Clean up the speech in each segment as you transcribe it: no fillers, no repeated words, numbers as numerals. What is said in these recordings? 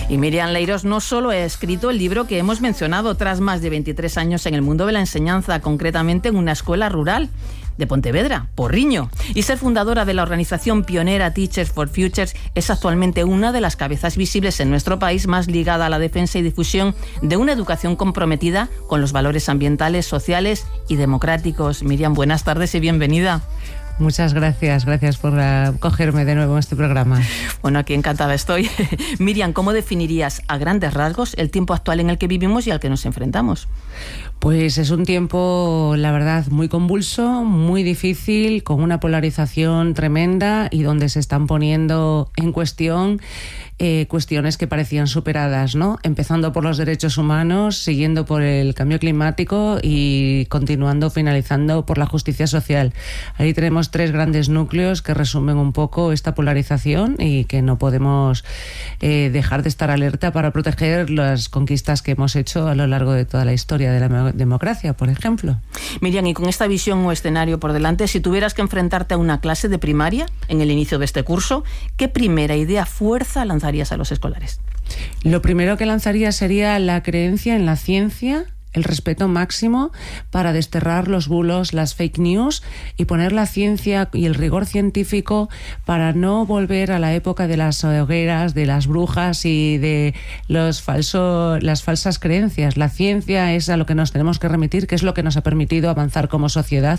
Y Miriam Leiros no solo ha escrito el libro que hemos mencionado, tras más de 23 años en el mundo de la enseñanza, concretamente en una escuela rural de Pontevedra, Porriño, y ser fundadora de la organización pionera Teachers for Futures, es actualmente una de las cabezas visibles en nuestro país más ligada a la defensa y difusión de una educación comprometida con los valores ambientales, sociales y democráticos. Miriam, buenas tardes y bienvenida. Muchas gracias por acogerme de nuevo en este programa. Bueno, aquí encantada estoy. Miriam, ¿cómo definirías a grandes rasgos el tiempo actual en el que vivimos y al que nos enfrentamos? Pues es un tiempo, la verdad, muy convulso, muy difícil, con una polarización tremenda y donde se están poniendo en cuestión cuestiones que parecían superadas, ¿no? Empezando por los derechos humanos, siguiendo por el cambio climático y finalizando por la justicia social. Ahí tenemos tres grandes núcleos que resumen un poco esta polarización y que no podemos dejar de estar alerta para proteger las conquistas que hemos hecho a lo largo de toda la historia de la democracia, por ejemplo. Miriam, y con esta visión o escenario por delante, si tuvieras que enfrentarte a una clase de primaria en el inicio de este curso, ¿qué primera idea fuerza lanzarías a los escolares? Lo primero que lanzaría sería la creencia en la ciencia, el respeto máximo para desterrar los bulos, las fake news y poner la ciencia y el rigor científico para no volver a la época de las hogueras, de las brujas y de las falsas creencias. La ciencia es a lo que nos tenemos que remitir, que es lo que nos ha permitido avanzar como sociedad,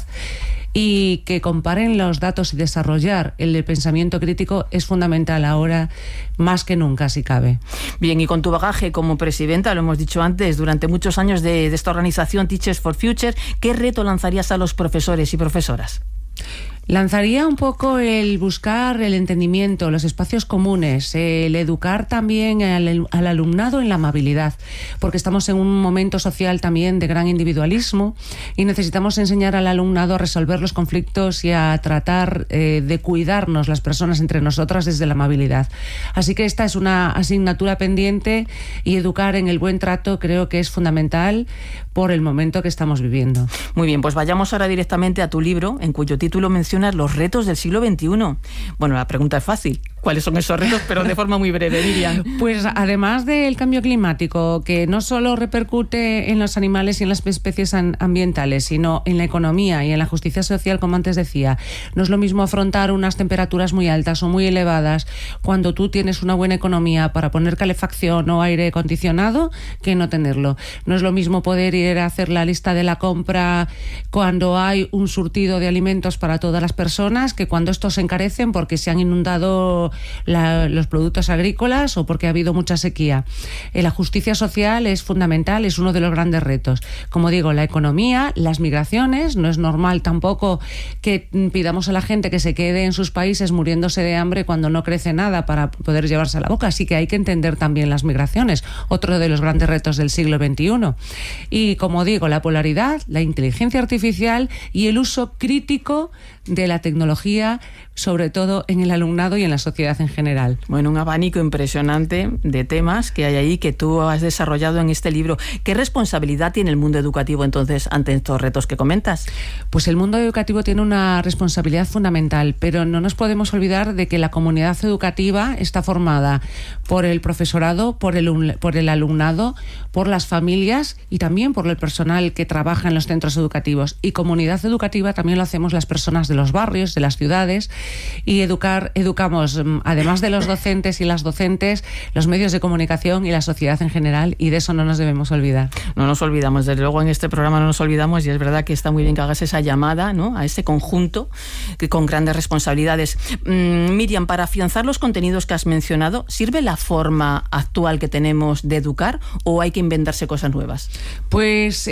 y que comparen los datos y desarrollar el pensamiento crítico es fundamental ahora más que nunca, si cabe. Bien, y con tu bagaje como presidenta, lo hemos dicho antes, durante muchos años de esta organización Teachers for Future, ¿qué reto lanzarías a los profesores y profesoras? Lanzaría un poco el buscar el entendimiento, los espacios comunes, el educar también al alumnado en la amabilidad, porque estamos en un momento social también de gran individualismo y necesitamos enseñar al alumnado a resolver los conflictos y a tratar de cuidarnos las personas entre nosotras desde la amabilidad. Así que esta es una asignatura pendiente y educar en el buen trato creo que es fundamental por el momento que estamos viviendo. Muy bien, pues vayamos ahora directamente a tu libro, en cuyo título mencionas los retos del siglo XXI. Bueno, la pregunta es fácil. ¿Cuáles son esos retos? Pero de forma muy breve, Miriam. Pues además del cambio climático, que no solo repercute en los animales y en las especies ambientales, sino en la economía y en la justicia social, como antes decía. No es lo mismo afrontar unas temperaturas muy altas o muy elevadas cuando tú tienes una buena economía para poner calefacción o aire acondicionado que no tenerlo. No es lo mismo poder ir a hacer la lista de la compra cuando hay un surtido de alimentos para todas las personas que cuando estos se encarecen porque se han inundado los productos agrícolas o porque ha habido mucha sequía. La justicia social es fundamental, es uno de los grandes retos. Como digo, la economía, las migraciones, no es normal tampoco que pidamos a la gente que se quede en sus países muriéndose de hambre cuando no crece nada para poder llevarse a la boca, así que hay que entender también las migraciones, otro de los grandes retos del siglo XXI. Y como digo, la polaridad, la inteligencia artificial y el uso crítico de la tecnología, sobre todo en el alumnado y en la sociedad en general. Bueno, un abanico impresionante de temas que hay ahí que tú has desarrollado en este libro. ¿Qué responsabilidad tiene el mundo educativo entonces ante estos retos que comentas? Pues el mundo educativo tiene una responsabilidad fundamental, pero no nos podemos olvidar de que la comunidad educativa está formada por el profesorado, por el alumnado, por las familias y también por el personal que trabaja en los centros educativos. Y comunidad educativa también lo hacemos las personas de los barrios, de las ciudades, y educamos, además de los docentes y las docentes, los medios de comunicación y la sociedad en general, y de eso no nos debemos olvidar. No nos olvidamos, desde luego en este programa no nos olvidamos, y es verdad que está muy bien que hagas esa llamada, ¿no?, a ese conjunto que con grandes responsabilidades. Miriam, para afianzar los contenidos que has mencionado, ¿sirve la forma actual que tenemos de educar o hay que inventarse cosas nuevas? Pues